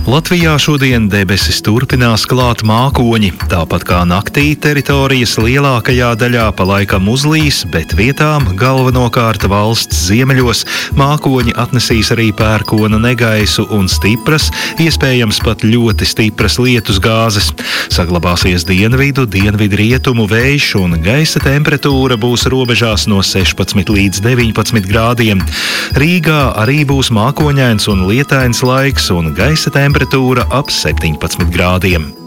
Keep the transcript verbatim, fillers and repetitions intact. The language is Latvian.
Latvijā šodien debesis turpinās klāt mākoņi, tāpat kā naktī teritorijas lielākajā daļā pa laikam uzlīs, bet vietām, galvenokārt valsts ziemeļos, mākoņi atnesīs arī pērkona negaisu un stipras, iespējams pat ļoti stipras lietus gāzes. Saglabāsies dienvidu, dienvidu rietumu vējš un gaisa temperatūra būs robežās no sešpadsmit līdz deviņpadsmit grādiem. Rīgā arī būs mākoņains un lietains laiks un gaisa temperatūra ap septiņpadsmit grādiem.